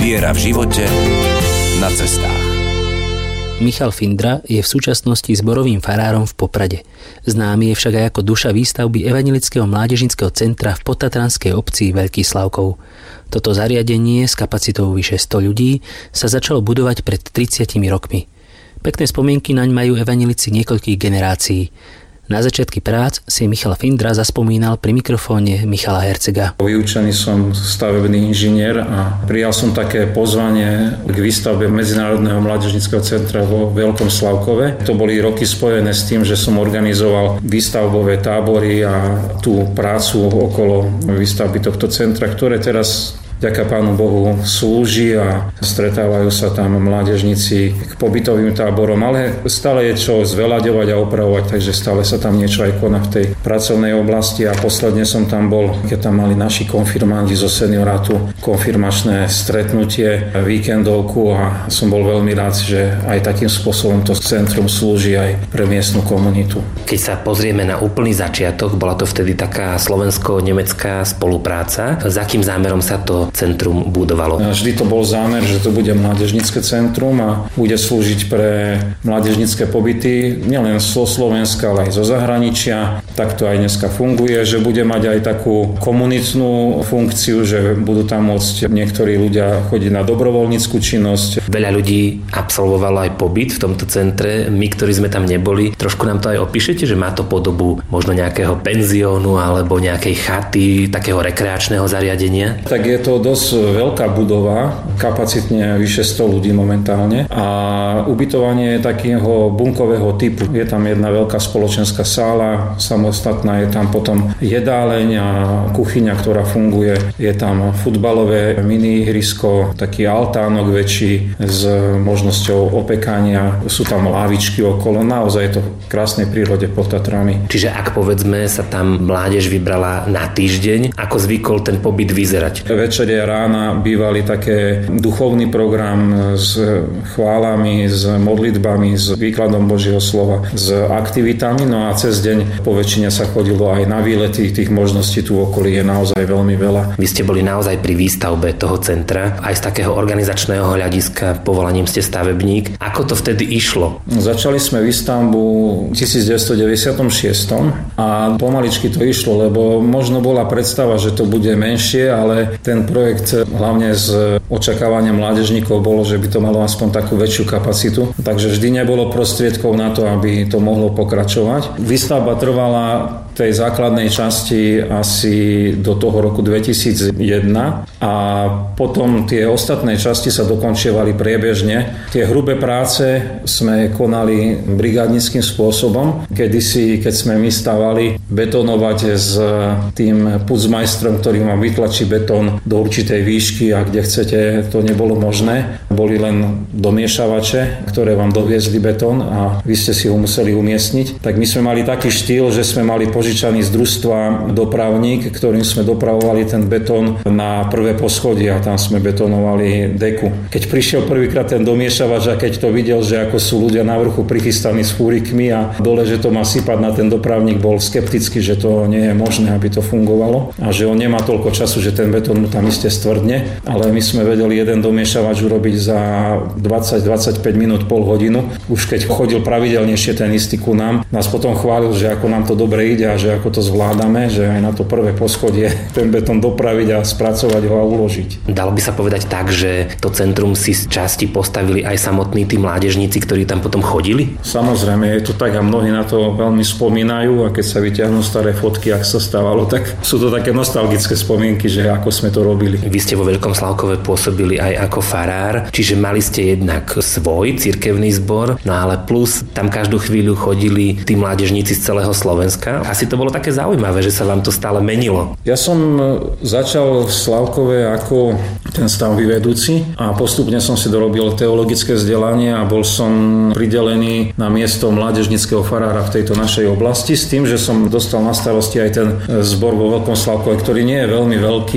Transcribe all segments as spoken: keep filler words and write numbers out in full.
Viera v živote, na cestách. Michal Findra je v súčasnosti zborovým farárom v Poprade. Známy je však aj ako duša výstavby Evanjelického mládežníckeho centra v podtatranskej obci Veľký Slavkov. Toto zariadenie s kapacitou vyše sto ľudí sa začalo budovať pred tridsiatimi rokmi. Pekné spomienky naň majú evanjelici niekoľkých generácií. Na začiatky prác si Michal Findra zaspomínal pri mikrofóne Michala Hercega. Vyučený som stavebný inžinier a prijal som také pozvanie k výstavbe Medzinárodného mládežníckeho centra vo Veľkom Slavkove. To boli roky spojené s tým, že som organizoval výstavbové tábory a tú prácu okolo výstavby tohto centra, ktoré teraz ďaká Pánu Bohu slúži a stretávajú sa tam mládežníci k pobytovým táborom, ale stále je čo zveľaďovať a opravovať, takže stále sa tam niečo aj koná v tej pracovnej oblasti a posledne som tam bol, keď tam mali naši konfirmanti zo seniorátu konfirmačné stretnutie, víkendovku a som bol veľmi rád, že aj takým spôsobom to centrum slúži aj pre miestnu komunitu. Keď sa pozrieme na úplný začiatok, bola to vtedy taká slovensko-nemecká spolupráca. S akým zámerom sa to centrum budovalo? Vždy to bol zámer, že to bude mládežnícke centrum a bude slúžiť pre mládežnícke pobyty nielen zo Slovenska, ale aj zo zahraničia. Tak to aj dneska funguje, že bude mať aj takú komunitnú funkciu, že budú tam môcť niektorí ľudia chodiť na dobrovoľnícku činnosť. Veľa ľudí absolvovalo aj pobyt v tomto centre. My, ktorí sme tam neboli, trošku nám to aj opíšete, že má to podobu možno nejakého penziónu alebo nejakej chaty, takého rekreačného zariadenia? Tak je to dosť veľká budova, kapacitne vyše sto ľudí momentálne a ubytovanie je takého bunkového typu. Je tam jedna veľká spoločenská sála, samostatná je tam potom jedáleň a kuchyňa, ktorá funguje. Je tam futbalové mini ihrisko, taký altánok väčší s možnosťou opekania. Sú tam lávičky okolo, naozaj je to v krásnej prírode pod Tatrami. Čiže ak povedzme sa tam mládež vybrala na týždeň, ako zvykol ten pobyt vyzerať? Večer rána bývali také duchovný program s chválami, s modlitbami, s výkladom Božieho slova, s aktivitami, no a cez deň po väčšine sa chodilo aj na výlety, tých možností tu okolí je naozaj veľmi veľa. Vy ste boli naozaj pri výstavbe toho centra, aj z takého organizačného hľadiska, povolaním ste stavebník. Ako to vtedy išlo? Začali sme výstavbu v devätnásťstodeväťdesiatšesť a pomaličky to išlo, lebo možno bola predstava, že to bude menšie, ale ten projekt hlavne z očakávania mládežníkov bolo, že by to malo aspoň takú väčšiu kapacitu. Takže vždy nebolo prostriedkov na to, aby to mohlo pokračovať. Výstavba trvala tej základnej časti asi do toho roku dvetisícjeden a potom tie ostatné časti sa dokončievali priebežne. Tie hrubé práce sme konali brigádnickým spôsobom. Kedysi, keď sme my stavali, betonovať s tým pucmajstrom, ktorý má vytlačí betón do určitej výšky a kde chcete, to nebolo možné. Boli len domiešavače, ktoré vám doviezli betón a vy ste si ho museli umiestniť. Tak my sme mali taký štýl, že sme mali požičaný z družstva dopravník, ktorým sme dopravovali ten betón na prvé poschodie a tam sme betonovali deku. Keď prišiel prvýkrát ten domiešavač a keď to videl, že ako sú ľudia na vrchu prichystaní s fúrikmi a dole, že to má sypať na ten dopravník, bol skeptický, že to nie je možné, aby to fungovalo a že on nemá toľko času, že ten betón mu tam iste stvrdne, ale my sme vedeli jeden domiešavač urobiť za dvadsať dvadsaťpäť minút, pol hodinu. Už keď chodil pravidelnejšie ten istý ku nám, nás potom chválil, že ako nám to dobre ide a že ako to zvládame, že aj na to prvé poschodie ten betón dopraviť a spracovať ho a uložiť. Dalo by sa povedať tak, že to centrum si z časti postavili aj samotní tí mládežníci, ktorí tam potom chodili? Samozrejme, je to tak a mnohí na to veľmi spomínajú a keď sa vyťahnú staré fotky, ak sa stávalo, tak sú to také nostalgické spomienky, že ako sme to robili. Vy ste vo Veľkom Slavkove pôsobili aj ako farár, čiže mali ste jednak svoj cirkevný zbor, no ale plus tam každú chvíľu chodili tí mládežníci z celého Slovenska. Asi to bolo také zaujímavé, že sa vám to stále menilo. Ja som začal v Slavkove ako ten stavby vedúci a postupne som si dorobil teologické vzdelanie a bol som pridelený na miesto mládežníckeho farára v tejto našej oblasti s tým, že som dostal na starosti aj ten zbor vo Veľkom Slavkove, ktorý nie je veľmi veľký.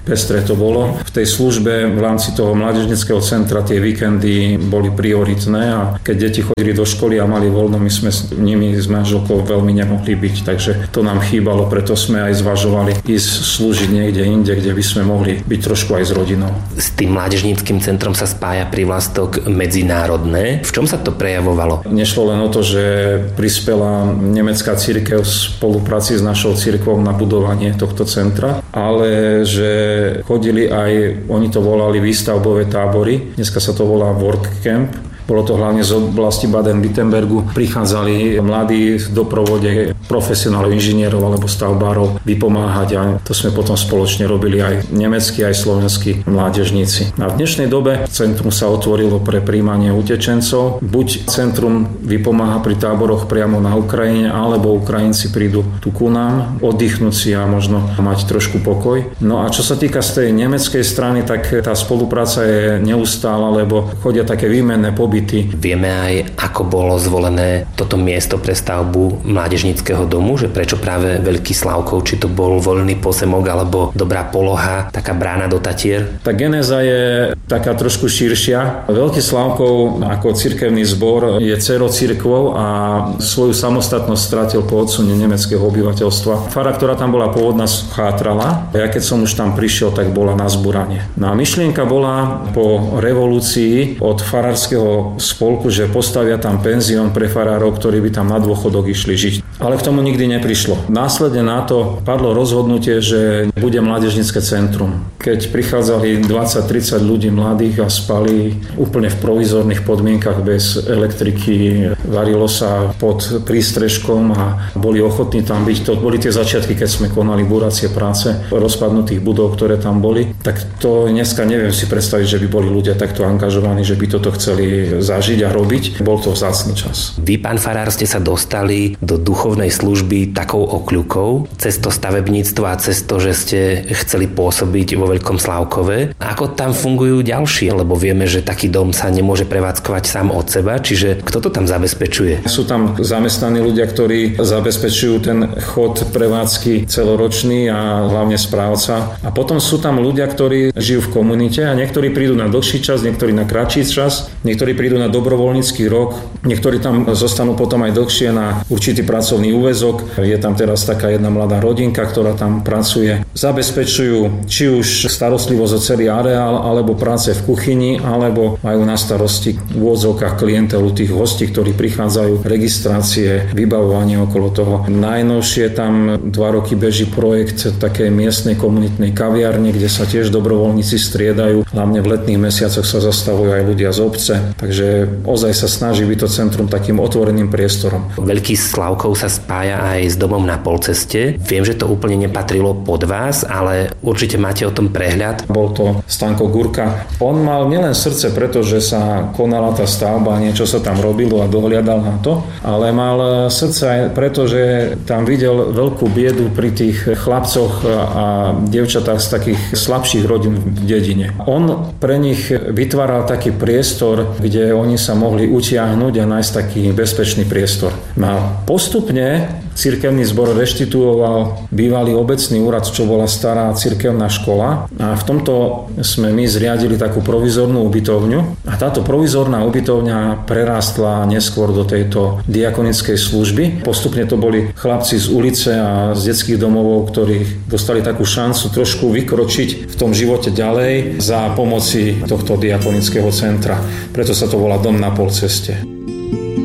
pestré to bolo. V tej službe v rámci toho mládežníckeho centra tie víkendy boli prioritné a keď deti chodili do školy a mali voľno, my sme s nimi s manželkou veľmi nemohli byť, takže to nám chýbalo, preto sme aj zvažovali ísť slúžiť niekde inde, kde by sme mohli byť trošku aj s rodinou. S tým mládežníckym centrom sa spája prívlastok medzinárodné. V čom sa to prejavovalo? Nešlo len o to, že prispela nemecká cirkev v spolupráci s našou cirkvou na budovanie tohto centra, ale že chodili aj, oni to volali výstavbové tábory, dneska sa to volá work camp. Bolo to hlavne z oblasti Baden-Württembergu. Prichádzali mladí v doprovode profesionálov, inžinierov alebo stavbárov vypomáhať a to sme potom spoločne robili aj nemeckí, aj slovenskí mládežníci. A v dnešnej dobe centrum sa otvorilo pre prijímanie utečencov. Buď centrum vypomáha pri táboroch priamo na Ukrajine, alebo Ukrajinci prídu tu ku nám, oddychnúť si a možno mať trošku pokoj. No a čo sa týka z tej nemeckej strany, tak tá spolupráca je neustála, lebo chodia také výmenné pobyty. Vieme aj, ako bolo zvolené toto miesto pre stavbu mládežníckeho domu, že prečo práve Veľký Slavkov, či to bol voľný pozemok alebo dobrá poloha, taká brána do Tatier? Tá genéza je taká trošku širšia. Veľký Slavkov ako cirkevný zbor je dcerocirkvou a svoju samostatnosť strátil po odsune nemeckého obyvateľstva. Fara, ktorá tam bola pôvodná, chátrala. Ja keď som už tam prišiel, tak bola na zburanie. No a myšlienka bola po revolúcii od farárskeho spolku, že postavia tam penzión pre farárov, ktorí by tam na dôchodok išli žiť. Ale k tomu nikdy neprišlo. Následne na to padlo rozhodnutie, že bude mládežnícke centrum. Keď prichádzali dvadsať tridsať ľudí mladých a spali úplne v provizorných podmienkach bez elektriky, varilo sa pod prístrežkom a boli ochotní tam byť. To boli tie začiatky, keď sme konali buracie práce rozpadnutých budov, ktoré tam boli. Tak to dneska neviem si predstaviť, že by boli ľudia takto angažovaní, že by toto chceli zažiť a robiť. Bol to vzácny čas. Vy, pán farár, ste sa dostali do duchovnej služby takou okľukou, cez to stavebníctvo a cez to, že ste chceli pôsobiť vo Veľkom Slávkove. Ako tam fungujú ďalší? Lebo vieme, že taký dom sa nemôže prevádzkovať sám od seba, čiže kto to tam zabezpečuje? Sú tam zamestnaní ľudia, ktorí zabezpečujú ten chod prevádzky celoročný a hlavne správca. A potom sú tam ľudia, ktorí žijú v komunite a niektorí prídu na dlhší čas, niektorí na kratší čas, niektorí prídu na dobrovoľnícky rok, niektorí tam zostanú potom aj dlhšie na určitý pracovný úväzok. Je tam teraz taká jedna mladá rodinka, ktorá tam pracuje. Zabezpečujú či už starostlivosť o celý areál, alebo práce v kuchyni, alebo majú na starosti v úvodzovkách klientelu tých hostí, ktorí prichádzajú, registrácie, vybavovanie okolo toho. Najnovšie tam dva roky beží projekt takej miestnej komunitnej kaviarne, kde sa tiež dobrovoľníci striedajú. Hlavne v letných mesiacoch sa zastavujú aj ľudia z obce. Takže ozaj sa snaží byť to centrum takým otvoreným priestorom. Veľký Slavkov sa spája aj s domom na polceste. Viem, že to úplne nepatrilo pod vás, ale určite máte o tom prehľad. Bol to Stanko Gurka. On mal nielen srdce, pretože sa konala tá stavba, niečo sa tam robilo a dohliadal na to, ale mal srdce aj preto, že tam videl veľkú biedu pri tých chlapcoch a dievčatách z takých slabších rodín v dedine. On pre nich vytváral taký priestor, kde oni sa mohli utiahnuť a nájsť taký bezpečný priestor. No a postupne cirkevný zbor reštituoval bývalý obecný úrad, čo bola stará cirkevná škola, a v tomto sme my zriadili takú provizornú ubytovňu a táto provizorná ubytovňa prerástla neskôr do tejto diakonickej služby. Postupne to boli chlapci z ulice a z detských domovov, ktorí dostali takú šancu trošku vykročiť v tom živote ďalej za pomoci tohto diakonického centra. Preto sa to volá Dom na polceste.